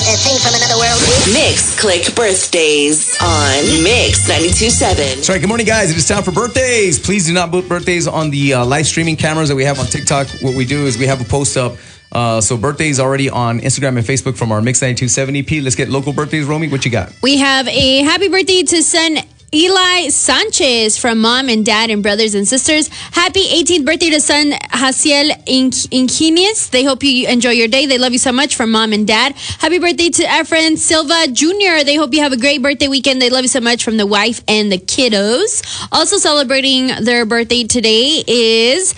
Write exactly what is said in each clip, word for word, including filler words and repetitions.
a thing from another world? Mix Click Birthdays on Mix ninety-two point seven. That's right. Good morning, guys. It is time for birthdays. Please do not book birthdays on the uh, live streaming cameras that we have on TikTok. What we do is we have a post up. Uh, so birthdays already on Instagram and Facebook from our Mix ninety-two point seven E P. Let's get local birthdays. Romy, what you got? We have a happy birthday to son Eli Sanchez from mom and dad and brothers and sisters. Happy eighteenth birthday to son Haciel Inquines. They hope you enjoy your day. They love you so much from mom and dad. Happy birthday to Efren Silva Junior They hope you have a great birthday weekend. They love you so much from the wife and the kiddos. Also celebrating their birthday today is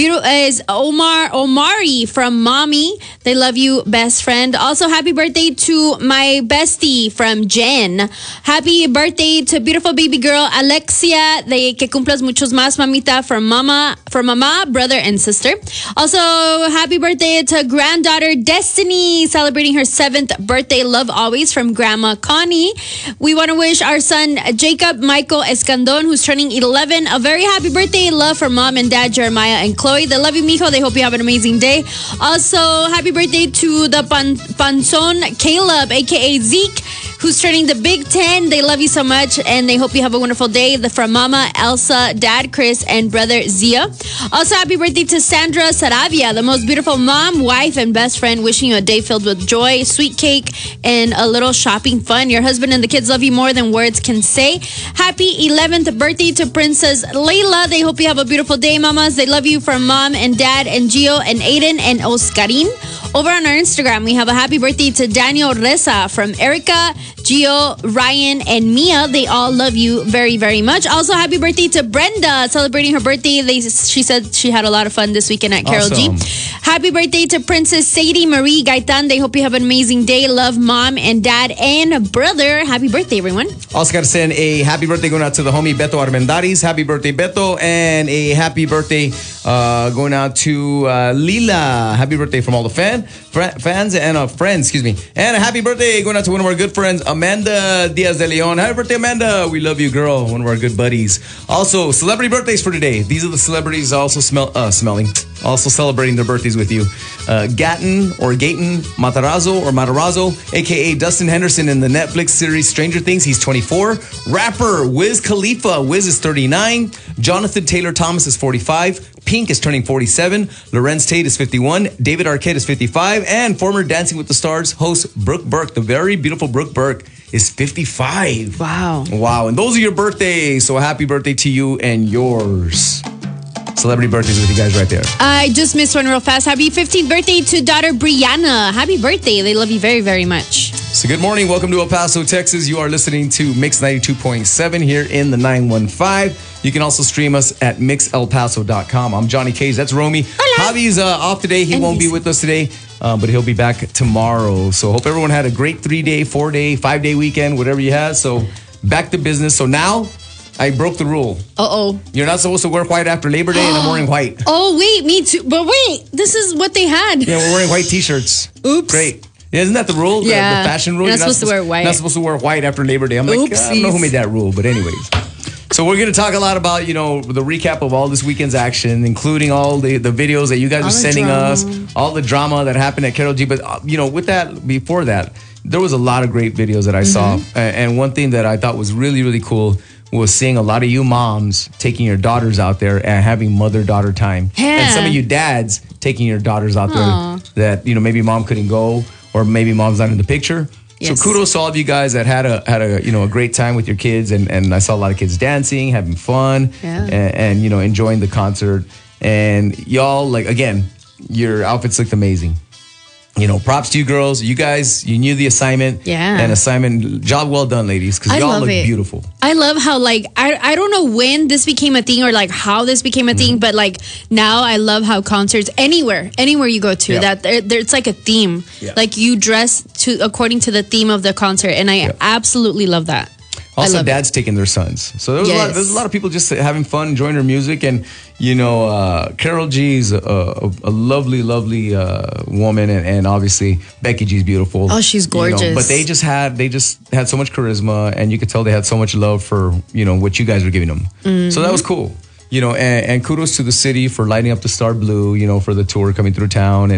is Omar Omari from mommy. They love you, best friend. Also, happy birthday to my bestie from Jen. Happy birthday to beautiful baby girl Alexia. De que cumplas muchos más, mamita, from mama, from mama, brother, and sister. Also, happy birthday to granddaughter Destiny, celebrating her seventh birthday. Love always from grandma Connie. We want to wish our son Jacob Michael Escandon, who's turning eleven, a very happy birthday. Love from mom and dad Jeremiah and Chloe. They love you, mijo. They hope you have an amazing day. Also, happy birthday to the pan- Panzon Caleb, aka Zeke, who's turning the Big Ten. They love you so much, and they hope you have a wonderful day. The, from Mama, Elsa, Dad, Chris, and brother Zia. Also, happy birthday to Sandra Saravia, the most beautiful mom, wife, and best friend, wishing you a day filled with joy, sweet cake, and a little shopping fun. Your husband and the kids love you more than words can say. Happy eleventh birthday to Princess Layla. They hope you have a beautiful day, mamas. They love you from mom and dad and Gio and Aiden and Oscarin. Over on our Instagram, we have a happy birthday to Daniel Reza from Erica, Gio, Ryan, and Mia. They all love you very, very much. Also, happy birthday to Brenda, celebrating her birthday. They, she said she had a lot of fun this weekend at Carol Awesome. G. Happy birthday to Princess Sadie Marie Gaitan. They hope you have an amazing day. Love mom and dad and brother. Happy birthday, everyone. Also got to send a happy birthday going out to the homie Beto Armendaris. Happy birthday, Beto. And a happy birthday uh, going out to uh, Lila. Happy birthday from all the fan, fr- fans and uh, friends, excuse me. And a happy birthday going out to one of our good friends, Amanda Diaz de Leon. Happy birthday, Amanda. We love you, girl. One of our good buddies. Also, celebrity birthdays for today. These are the celebrities also smell uh, smelling, also celebrating their birthdays with you. Uh, Gatton or Gaten Matarazzo or Matarazzo, a k a. Dustin Henderson in the Netflix series Stranger Things. He's twenty-four. Rapper Wiz Khalifa. Wiz is thirty-nine. Jonathan Taylor Thomas is forty-five. Pink is turning forty-seven. Lorenz Tate is fifty-one. David Arquette is fifty-five. And former Dancing with the Stars host Brooke Burke, the very beautiful Brooke Burke, is fifty-five. Wow. Wow. And those are your birthdays. So happy birthday to you and yours. Celebrity birthdays with you guys right there. I just missed one real fast. Happy fifteenth birthday to daughter Brianna. Happy birthday. They love you very, very much. So good morning. Welcome to El Paso, Texas. You are listening to Mix ninety-two point seven here in the nine one five. You can also stream us at mix el paso dot com. I'm Johnny Cage. That's Romy. Hola. Javi's uh, off today. He And won't be he's- with us today, uh, but he'll be back tomorrow. So hope everyone had a great three-day, four-day, five-day weekend, whatever you had. So back to business. So now I broke the rule. Uh-oh. You're not supposed to wear white after Labor Day, and I'm wearing white. Oh, wait, me too. But wait, this is what they had. Yeah, we're wearing white T-shirts. Oops. Great. Yeah, isn't that the rule? The- Yeah. The, fashion rule? You're not supposed to wear white. Not supposed to wear white after Labor Day. I'm like, I don't know who Oopsies. made that rule, but anyways. So we're going to talk a lot about, you know, the recap of all this weekend's action, including all the, the videos that you guys All are the sending drama. us, all the drama that happened at Carol G. But, uh, you know, with that, before that, there was a lot of great videos that I saw. Mm-hmm. A- And one thing that I thought was really, really cool was seeing a lot of you moms taking your daughters out there and having mother-daughter time. Yeah. And some of you dads taking your daughters out Aw. there that, you know, maybe mom couldn't go or maybe mom's not in the picture. Yes. So kudos to all of you guys that had a had a you know a great time with your kids, and, and I saw a lot of kids dancing, having fun, Yeah. and, and you know enjoying the concert. And y'all, like, again, your outfits looked amazing. You know, props to you girls. You guys, you knew the assignment. Yeah. And assignment, job well done, ladies, because I y'all love look it. beautiful. I love how, like, I, I don't know when this became a thing or, like, how this became a Mm-hmm. thing, but, like, now I love how concerts, anywhere, anywhere you go to, Yeah. that there, there, it's like a theme. Yeah. Like, you dress to according to the theme of the concert, and I Yeah. absolutely love that. I Also, love it. dads taking their sons. So there was, a lot, Yes. there's a lot of people just having fun, enjoying her music. And, you know, uh, Carol G's a, a, a lovely, lovely uh, woman. And, and obviously, Becky G's beautiful. Oh, she's You know, gorgeous. but they just had they just had so much charisma. And you could tell they had so much love for, you know, what you guys were giving them. Mm-hmm. So that was cool. You know, and, and kudos to the city for lighting up the Star Blue, you know, for the tour coming through town. And,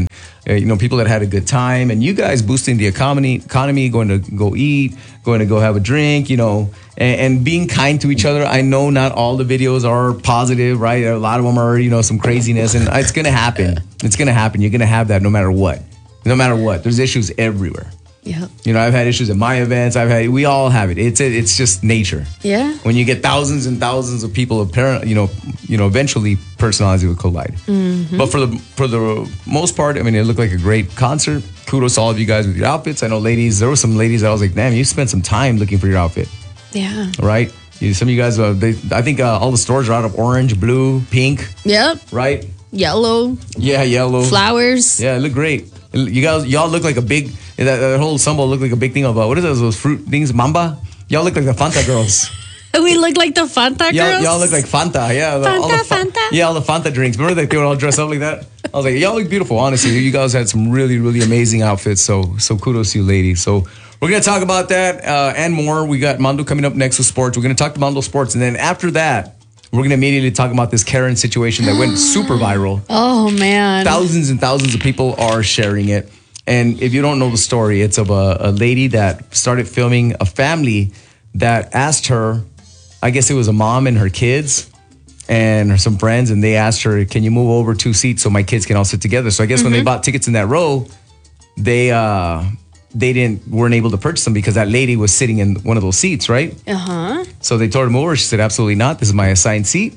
uh, you know, people that had a good time, and you guys boosting the economy, economy, going to go eat, going to go have a drink, you know, and, and being kind to each other. I know not all the videos are positive, right? A lot of them are, you know, some craziness, and it's going to happen. It's going to happen. You're going to have that no matter what. No matter what. There's issues everywhere. Yeah. You know, I've had issues at my events. I've had, we all have it. It's it's just nature. Yeah. When you get thousands and thousands of people, apparent, you know, you know, eventually personality will collide. Mm-hmm. But for the for the most part, I mean, it looked like a great concert. Kudos to all of you guys with your outfits. I know, ladies, there were some ladies that I was like, damn, you spent some time looking for your outfit. Yeah. Right. You, some of you guys, uh, they, I think uh, all the stores are out of orange, blue, pink. Yep. Right. Yellow. Yeah, yellow. Flowers. Yeah, it looked great. You guys, y'all look like a big. That, that whole ensemble looked like a big thing about what is those, those fruit things? Mamba. Y'all look like the Fanta girls. We look like the Fanta girls. Y'all, y'all look like Fanta. Yeah, the, Fanta, all the fa- Fanta. Yeah, all the Fanta drinks. Remember that they would all dress up like that? I was like, y'all look beautiful. Honestly, you guys had some really, really amazing outfits. So, so kudos to you, ladies. So. We're going to talk about that uh, and more. We got Mando coming up next with sports. We're going to talk to Mando Sports. And then after that, we're going to immediately talk about this Karen situation that went super viral. Oh, man. Thousands and thousands of people are sharing it. And if you don't know the story, it's of a, a lady that started filming a family that asked her, I guess it was a mom and her kids and some friends, and they asked her, can you move over two seats so my kids can all sit together? So I guess mm-hmm. when they bought tickets in that row, they... uh they didn't weren't able to purchase them because that lady was sitting in one of those seats, right? Uh-huh. So they told her to move over. She said, absolutely not. This is my assigned seat.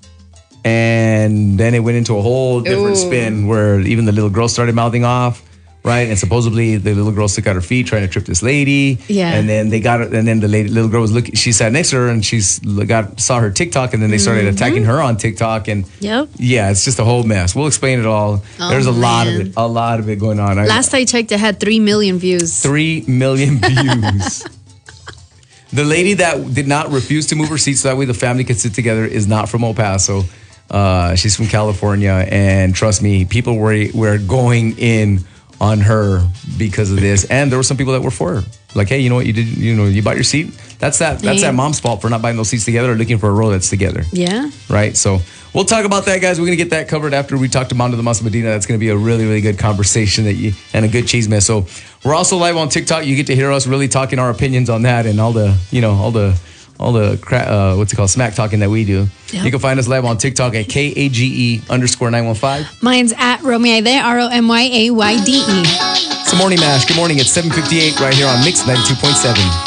And then it went into a whole different Ooh. spin where even the little girl started mouthing off, right? And supposedly the little girl stuck out her feet trying to trip this lady. Yeah. And then they got her, and then the lady, little girl was looking, she sat next to her and she's got saw her TikTok, and then they started mm-hmm. attacking her on TikTok. And yep. yeah, it's just a whole mess. We'll explain it all. Oh, There's a man. lot of it, a lot of it going on. Last I, I checked, it had three million views. Three million views. The lady that did not refuse to move her seat so that way the family could sit together is not from El Paso. Uh, she's from California, and trust me, people were were going in on her because of this, and there were some people that were for her. Like, hey, you know what? You did, you know, you bought your seat. That's that. That's that mom's fault for not buying those seats together or looking for a row that's together. Yeah. Right. So we'll talk about that, guys. We're gonna get that covered after we talk to Mando the Masa Medina. That's gonna be a really, really good conversation that you and a good cheese mess. So we're also live on TikTok. You get to hear us really talking our opinions on that and all the, you know, all the. all the, uh, what's it called, smack talking that we do. Yep. You can find us live on TikTok at K A G E underscore nine one five. Mine's at Romiayde, R O M Y A Y D E. It's the Morning Mash. Good morning. It's seven fifty-eight right here on Mix ninety-two point seven.